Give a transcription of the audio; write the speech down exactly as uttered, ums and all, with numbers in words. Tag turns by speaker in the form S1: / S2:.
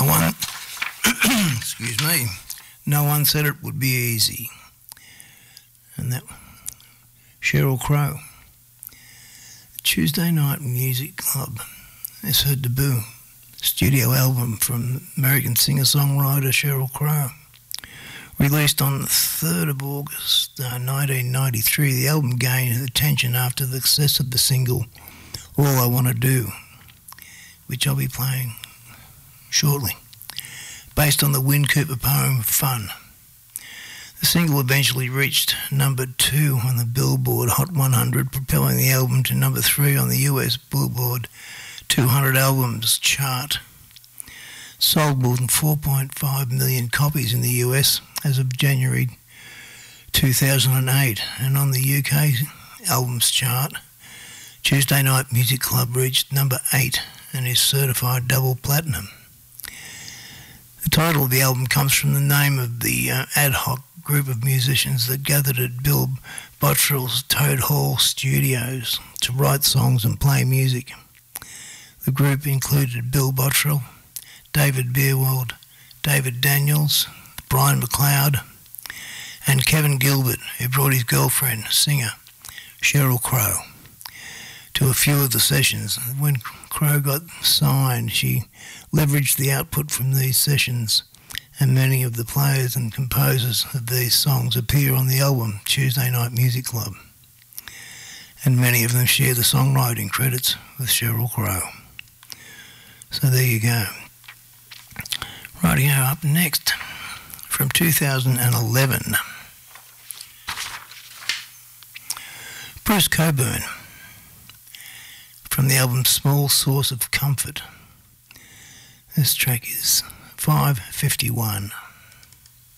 S1: one, excuse me, no one said it would be easy. And that, Sheryl Crow. Tuesday Night Music Club is her debut studio album from American singer-songwriter Sheryl Crow. Released on the third of August uh, nineteen ninety-three, the album gained attention after the success of the single All I Want to Do, which I'll be playing shortly, based on the Win Cooper poem Fun. The single eventually reached number two on the Billboard Hot one hundred, propelling the album to number three on the U S Billboard two hundred Albums chart. Sold more than four point five million copies in the U S as of January two thousand eight, and on the U K Albums chart, Tuesday Night Music Club reached number eight and is certified double platinum. The title of the album comes from the name of the uh, ad hoc group of musicians that gathered at Bill Bottrell's Toad Hall Studios to write songs and play music. The group included Bill Bottrell, David Beerwald, David Daniels, Brian McLeod, and Kevin Gilbert, who brought his girlfriend, singer Sheryl Crow, to a few of the sessions. When Crow got signed, she leveraged the output from these sessions, and many of the players and composers of these songs appear on the album Tuesday Night Music Club, and many of them share the songwriting credits with Sheryl Crow. So there you go. Rightio, up next, from two thousand eleven, Bruce Cockburn, from the album Small Source of Comfort. This track is five fifty-one.